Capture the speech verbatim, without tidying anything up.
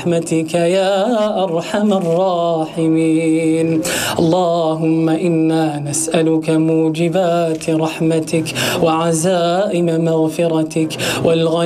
برحمتك يا أرحم الراحمين. اللهم إنا نسألك موجبات رحمتك وعزائم مغفرتك والغنى